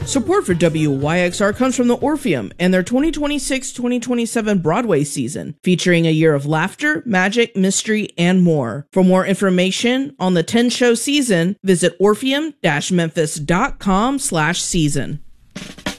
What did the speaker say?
Support for WYXR comes from the Orpheum and their 2026-2027 Broadway season, featuring a year of laughter, magic, mystery, and more. For more information on the 10-show season, visit orpheum-memphis.com/season.